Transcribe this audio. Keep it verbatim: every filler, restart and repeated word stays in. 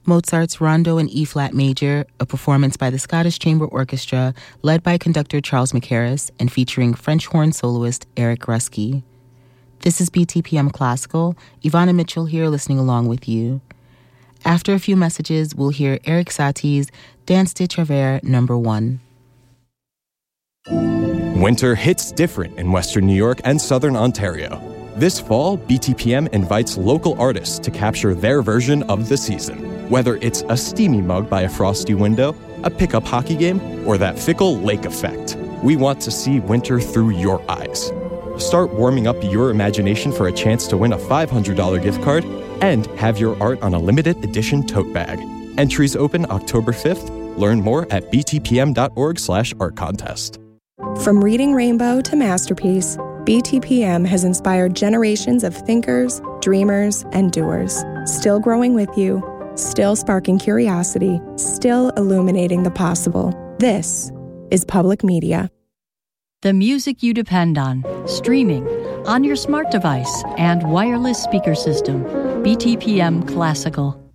Mozart's Rondo in E-flat major, a performance by the Scottish Chamber Orchestra led by conductor Charles Mackerras and featuring French horn soloist Eric Rusky. This is B T P M Classical. Ivana Mitchell here listening along with you. After a few messages, we'll hear Eric Satie's Danse de Travers number one. Winter hits different in Western New York and Southern Ontario. This fall, B T P M invites local artists to capture their version of the season. Whether it's a steamy mug by a frosty window, a pickup hockey game, or that fickle lake effect, we want to see winter through your eyes. Start warming up your imagination for a chance to win a five hundred dollars gift card and have your art on a limited edition tote bag. Entries open October fifth. Learn more at btpm.org slash art contest. From Reading Rainbow to Masterpiece, B T P M has inspired generations of thinkers, dreamers, and doers. Still growing with you, still sparking curiosity, still illuminating the possible. This is Public Media. The music you depend on, streaming, on your smart device, and wireless speaker system. B T P M Classical.